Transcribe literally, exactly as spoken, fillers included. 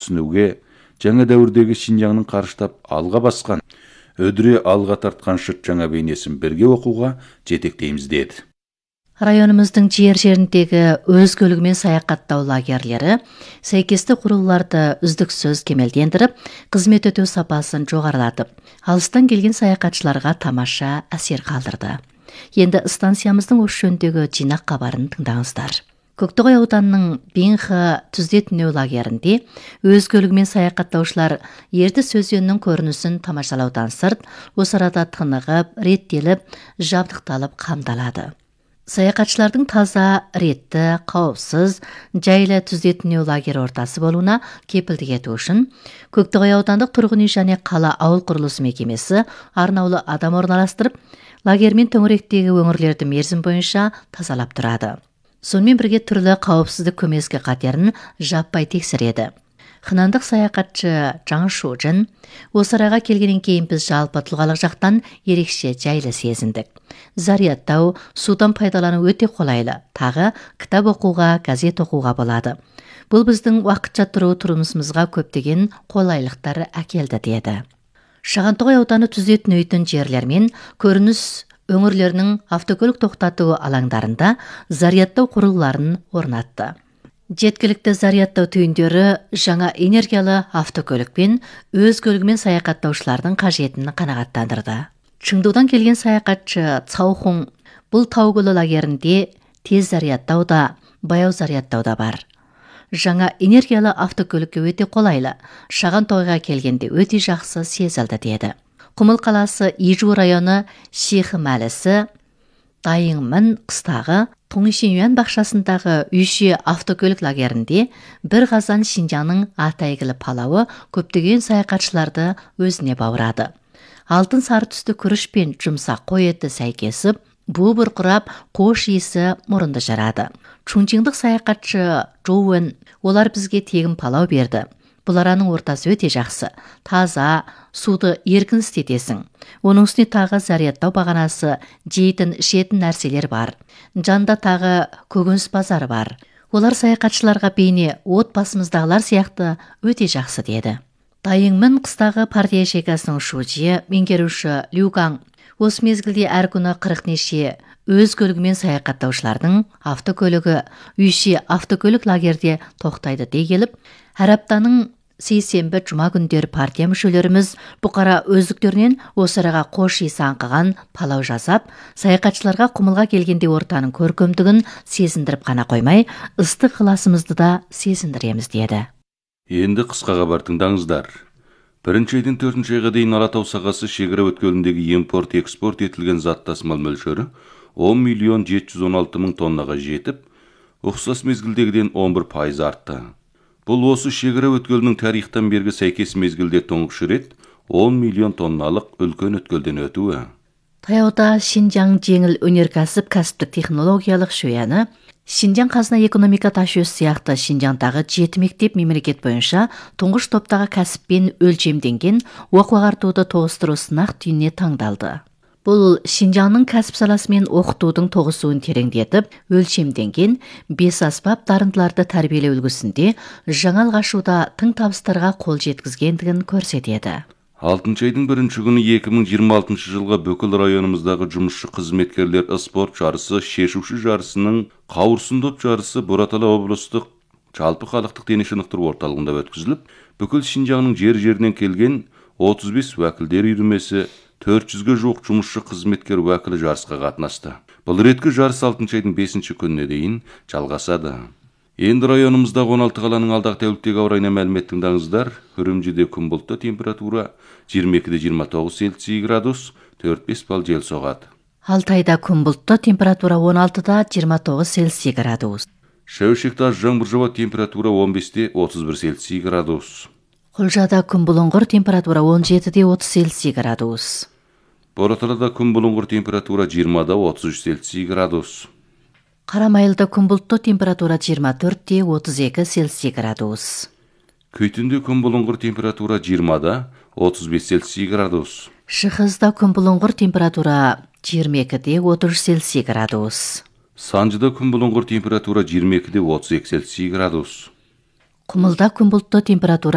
түсінуге, жаңа дәуірдегі Шинжаңның қарыштап алға басқан, өдіре алға тартқан шырт жаңа бейнесін бірге оқуға жетектейміз деді. Районымыздың жер-жеріндегі өз көлігімен саяхаттау лагерлері сәйкесті құрылғыларды үздіксіз кемелдендіріп, қызмет өтеу сапасын жоғарылатып, алыстан келген саяхатшыларға тамаша әсер қалдырды. Енді станциямыздың осы жөніндегі жинақ хабарын тыңдаңыздар. Көктоғай ауданының Бинха түзде түнеу лагерінде өз көлігімен саяхаттаушылар Ертіс өзенінің көрінісін тамашалаудан сырт, осы арада тынығып, реттеліп, жабдықталып қамдалады. Саяхатшылардың таза, ретті, қауіпсіз, жайлы түзде түнеу лагер ортасы болуына кепілдік ету үшін Көктоғай аудандық тұрғын үй және қала ауыл құрылысы мекемесі арнаулы адам орналастырып, лагер мен төңіректегі өңірлерді мерзім бойынша тазалап тұрады. Сонымен бірге түрлі қауіпсіздік көмескі қатерін жаппай тексереді. Хынандық саяхатшы Жаң Шужин, осы араға келгеннен кейін біз жалпы тұлғалық жақтан ерекше жайлы сезіндік. Зарядтау, судан пайдалану өте қолайлы. Тағы кітап оқуға, газет оқуға болады. Бұл біздің уақытша тұру тұрмысымызға көптеген қолайлықтар әкелді деді. Шағантоғай ауданы түзде түнейтін жерлермен көрініс өңірлерінің автокөлік тоқтату алаңдарында зарядтау құрылғыларын орнатты. Жеткілікті зарядтау түйіндері жаңа энергиялы автокөлікпен өз көлігімен саяхаттаушылардың қажетін қанағаттандырды. Чыңдудан келген саяхатшы Цаухун бұл Таугүлі лагерінде тез зарядтау да, баяу зарядтау да бар. Жаңа энергиялы автокөлікке өте қолайлы, Шағантоғайға келгенде өте жақсы сезілді деді. Құмыл қаласы Ижу районы Шихы мәлісі Дайыңмын қыстағы Тоңшинюан бақшасындағы үйші автокөлік лагерінде бір қазан Шинжаңның атайгілі палауы көптеген саяхатшыларды өзіне баурады. Алтын сары түсті күріш пен жұмсақ қой еті сәйкесіп, бу бұрқырап, қош иісі мұрынды жарады. Чунчиңдық саяхатшы Жоуэн, олар бізге тегін палау берді. Бұл араның ортасы өте жақсы, таза, суды еркін істетесің. Оның үстіне тағы зарядтау бағанасы, жейтін, ішетін нәрселер бар. Жанда тағы көкөніс базары бар. Олар саяхатшыларға бейне отбасымыздағылар сияқты өте жақсы деді. Дайыңмын қыстағы партия шекасының шужие меңгеруші Люгаң осы мезгілде әр күні қырық неше өз көлігімен саяхаттаушылардың автокөлігі үйші автокөлік лагерде тоқтайды дей келіп, әр аптаның сейсенбі жұма күндері партия мүшелеріміз бұқара өздіктерінен осы араға қош иісі аңқыған палау жасап, саяхатшыларға құмылға келгенде ортаның көркемдігін сезіндіріп қана қоймай, ыстық ықыласымызды да сезіндіреміз деді. Енді қысқа хабар тыңдаңыздар. Бірінші айдан төртінші айға дейін Алатау сағасы шекара өткеліндегі импорт-экспорт етілген зат тасымал мөлшері он миллион жеті жүз он алты мың тоннаға жетіп, ұқсас мезгілдегіден он бір пайыз артты. Бұл осы шекара өткелінің тарихтан бергі сәйкес мезгілде тұңғыш рет он миллион тонналық үлкен өткелден өтуі. Таяуда Шинжаң жеңіл өнеркәсіп кәсіптік технологиялық шөяны Шинжаң қазына экономика ташуысы сияқты Шинжаңдағы жеті мектеп мемлекет бойынша тұңғыш топтағы кәсіппен өлшемденген оқу-ағартуды тоғыстыру сынақ түйініне таңдалды. Бұл Шинжаңның кәсіп саласымен оқытудың тоғысуын тереңдетіп, өлшемденген бес аспап дарындыларды тәрбиелеу үлгісінде жаңа алғашуда тың табыстарға қол жеткізгендігін көрсетеді. алтыншы айдың бірінші күні екі мың жиырма алтыншы жылға бүкіл районымыздағы жұмысшы қызметкерлер спорт жарысы, шешуші жарысының қауырсын доп жарысы Бұратала облыстық жалпы халықтық дене шынықтыру орталығында өткізіліп, бүкіл Шинжаңның жер-жерінен келген отыз бес уәкілдер үйірмесі төрт жүзге жуық жұмысшы қызметкер уәкілі жарысқа қатынасты. Бұл реткі жарыс алтыншы айдың бесінші күніне дейін жалғасады. Енді районымыздағы он алты қаланың алдағы тәуліктегі ауа райына мәлімет тыңдаңыздар. Үрімжіде күн бұлтты, температура жиырма екіде жиырма тоғыз Цельсий градус, төрт бес балл жел соғады. Алтайда күн бұлтты, температура он алтыда жиырма тоғыз Цельсий градус. Шәуешекте аз жаңбыр жауады, температура он бесте отыз бір Цельсий градус. Құлжада күн бұлыңғыр, температура он жетіде отыз Цельсий градус. Бораталада күн бұлыңғыр, температура жиырмада отыз үш Цельсий градус. Қарамайылда күн бұлтты, температура жиырма төртте отыз екі Цельсий градус. Күйтінде күн бұлыңғыр, температура жиырмада отыз бес Цельсий градус. Шығызда күн бұлыңғыр, температура жиырма екіде отыз үш Цельсий градус. Санжыда күн бұлыңғыр, температура жиырма екіде отыз екі Цельсий градус. Құмылда күн бұлтты, температура